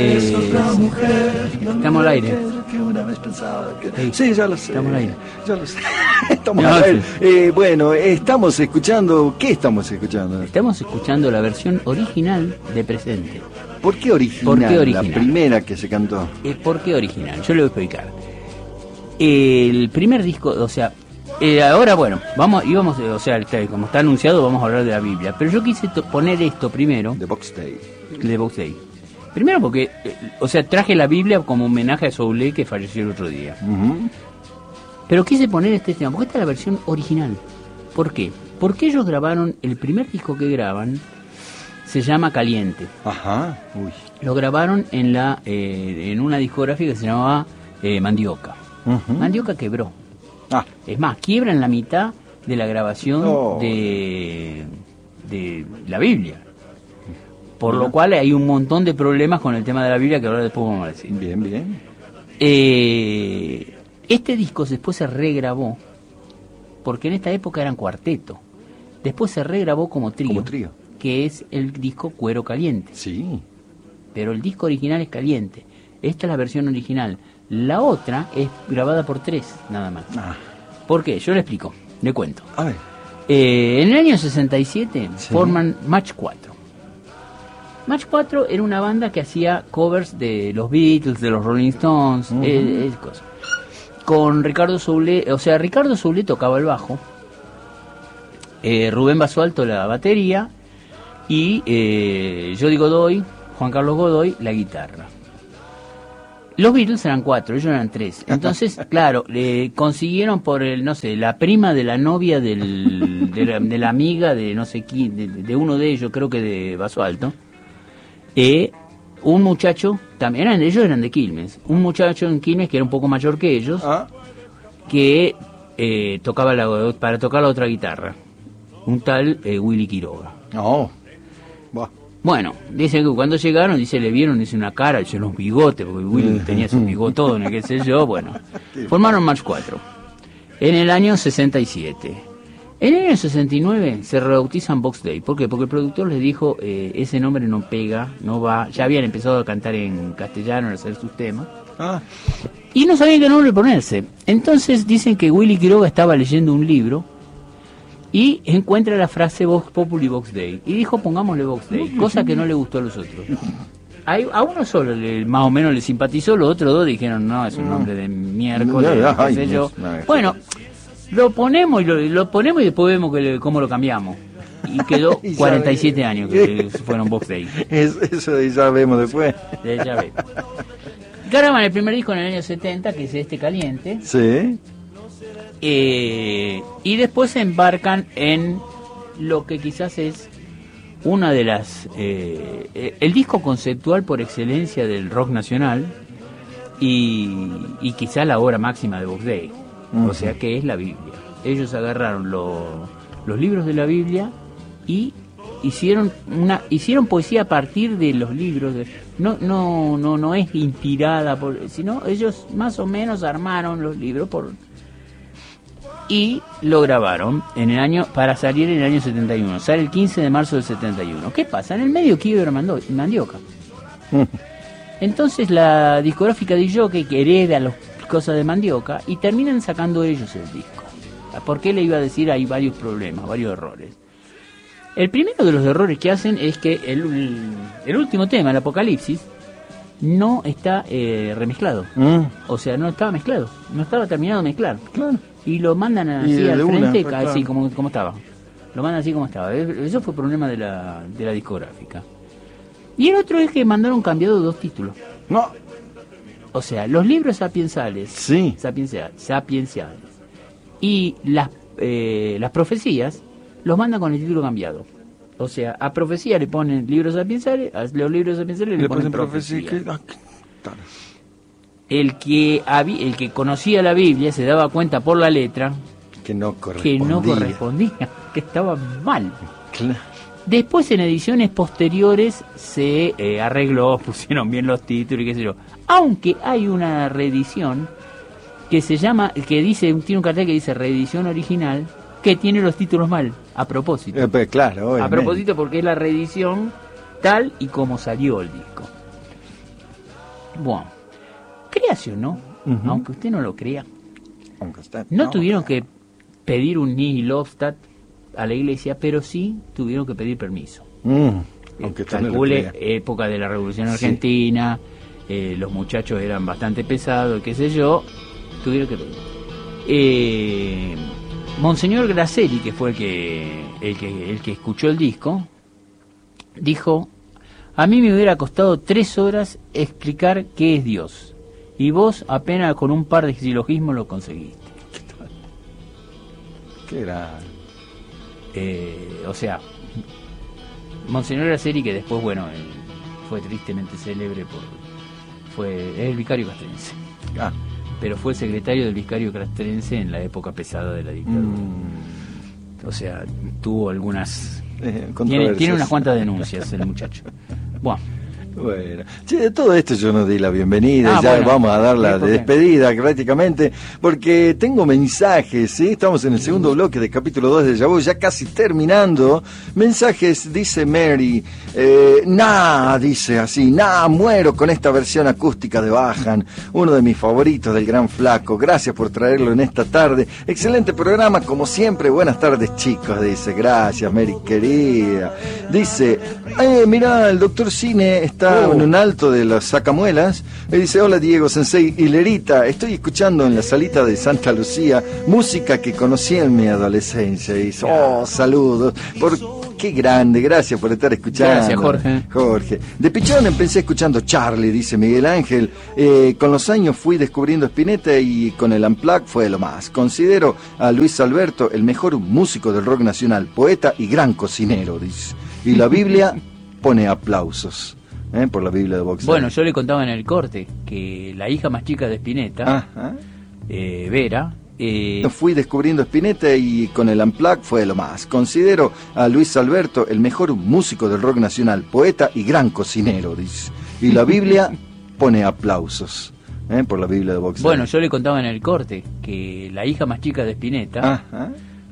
Estamos al aire. Sí, ya lo sé. Estamos al aire. Ya lo sé. Estamos al aire. Bueno, estamos escuchando. ¿Qué estamos escuchando? Estamos escuchando la versión original de Presente. ¿Por qué original? ¿Por qué original? La primera que se cantó. ¿Por qué original? Yo le voy a explicar. El primer disco, o sea, ahora bueno, íbamos, o sea, como está anunciado, vamos a hablar de la Biblia. Pero yo quise poner esto primero. De Box Day. De Box Day. Primero porque, o sea, traje la Biblia como homenaje a Soule, que falleció el otro día. Pero quise poner este tema, porque esta es la versión original. ¿Por qué? Porque ellos grabaron, el primer disco que graban se llama Caliente. Ajá. Uy. Lo grabaron en una discográfica que se llamaba Mandioca. Mandioca quebró. Es más, quiebra en la mitad de la grabación de la Biblia. Por lo cual hay un montón de problemas con el tema de la Biblia que ahora después vamos a decir. Bien, bien. Este disco después se regrabó, porque en esta época eran cuarteto. Después se regrabó como trío, que es el disco Cuero Caliente. Sí. Pero el disco original es Caliente. Esta es la versión original. La otra es grabada por 3, nada más. ¿Por qué? Yo le explico, le cuento. A ver. En el año 67 forman Match 4. Match 4 era una banda que hacía covers de los Beatles, de los Rolling Stones, cosas. Con Ricardo Soule, o sea, Ricardo Soule tocaba el bajo, Rubén Basualto la batería y Jody Godoy, Juan Carlos Godoy, la guitarra. Los Beatles eran 4, ellos eran 3. Entonces, claro, consiguieron por la prima de la novia de la amiga de no sé quién, de uno de ellos, creo que de Basualto. Un muchacho, también ellos eran de Quilmes, un muchacho en Quilmes que era un poco mayor que ellos, que tocaba para tocar la otra guitarra, un tal Willy Quiroga. Bueno, dice que cuando llegaron, le vieron una cara, unos bigotes, porque Willy tenía sus bigotones, qué sé yo, bueno. Formaron Match 4 en el año 67. En el año 69 se rebautizan Box Day. ¿Por qué? Porque el productor les dijo, ese nombre no pega, no va. Ya habían empezado a cantar en castellano, a hacer sus temas. Y no sabían qué nombre ponerse. Entonces dicen que Willy Quiroga estaba leyendo un libro y encuentra la frase Vox Populi Box Day. Y dijo, pongámosle Box Day, cosa que no le gustó a los otros. A uno solo más o menos le simpatizó, los otros dos dijeron, no, es un nombre de miércoles, qué sé yo. Bueno, lo ponemos y después vemos cómo lo cambiamos. Y quedó 47 años que fueron Box Day. Eso ya vemos después. Ya ve. Graban el primer disco en el año 70, que es Caliente. Sí. Y después se embarcan en lo que quizás es una de las... el disco conceptual por excelencia del rock nacional y quizás la obra máxima de Box Day. O sea, que es la Biblia. Ellos agarraron los libros de la Biblia y hicieron poesía a partir de los libros. No es inspirada sino ellos más o menos armaron los libros y lo grabaron para salir en el año 71. Sale el 15 de marzo del 71. ¿Qué pasa? En el medio quiebra Mandioca. Entonces la discográfica de Jockey, que hereda las cosas de Mandioca, y terminan sacando ellos el disco. ¿Por qué le iba a decir? Hay varios problemas, varios errores. El primero de los errores que hacen es que el último tema, el Apocalipsis, no está remezclado. O sea, no estaba mezclado, no estaba terminado de mezclar. Claro. Y lo mandan así al frente, así como estaba. Lo mandan así como estaba. Eso fue problema de la discográfica. Y el otro es que mandaron cambiado 2 títulos. No. O sea, los libros sapienciales. Sí. Sapienciales. Y las profecías los mandan con el título cambiado. O sea, a profecía le ponen libros sapienciales, a los libros sapienciales le ponen profecía. El que conocía la Biblia se daba cuenta por la letra que no correspondía, que estaba mal. Claro. Después, en ediciones posteriores se arregló, pusieron bien los títulos y qué sé yo. Aunque hay una reedición que se llama, tiene un cartel que dice reedición original, que tiene los títulos mal, a propósito. Pues claro, a propósito, porque es la reedición tal y como salió el disco. Bueno, créase o no, aunque usted no lo crea, no tuvieron que pedir un nihil obstat a la iglesia, pero sí tuvieron que pedir permiso. Aunque calcule, no época de la Revolución Argentina, los muchachos eran bastante pesados, qué sé yo, tuvieron que pedir. Monseñor Gracelli, que fue el que escuchó el disco, dijo: a mí me hubiera costado 3 horas explicar qué es Dios, y vos apenas con un par de silogismos lo conseguiste. ¿Qué era? O sea, Monseñor Gracelli, que después, bueno, fue tristemente célebre es el vicario castrense. Pero fue secretario del vicario castrense en la época pesada de la dictadura. O sea, tuvo algunas... tiene unas cuantas denuncias el muchacho. Bueno, de todo esto yo no di la bienvenida, ya vamos a dar la despedida prácticamente, porque tengo mensajes, ¿sí? Estamos en el segundo bloque del capítulo 2 de Déjà Vu, ya casi terminando. Mensajes, dice Mary, dice así, muero con esta versión acústica de Bajan, uno de mis favoritos del Gran Flaco, gracias por traerlo en esta tarde, excelente programa como siempre, buenas tardes chicos, dice, gracias Mary querida. Dice, mirá, el doctor Cine está en un alto de las sacamuelas, me dice, hola Diego Sensei y Lerita, estoy escuchando en la salita de Santa Lucía música que conocí en mi adolescencia, y dice, saludos, qué grande, gracias por estar escuchando. Gracias Jorge. De pichón empecé escuchando Charlie, dice Miguel Ángel, con los años fui descubriendo Spinetta y con el Unplugged fue lo más. Considero a Luis Alberto el mejor músico del rock nacional, poeta y gran cocinero, dice. Y la Biblia pone aplausos. Por la Biblia de Box. Bueno, yo le contaba en el corte que la hija más chica de Spinetta, Vera, fui descubriendo Spinetta y con el Unplugged fue lo más. Considero a Luis Alberto el mejor músico del rock nacional, poeta y gran cocinero, dice. Y la Biblia pone aplausos. Por la Biblia de Box. Bueno, yo le contaba en el corte que la hija más chica de Spinetta,